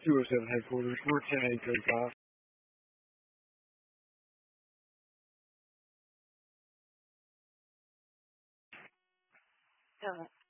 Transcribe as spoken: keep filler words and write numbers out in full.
two oh seven headquarters. We're ten eight thirty-five. Hello.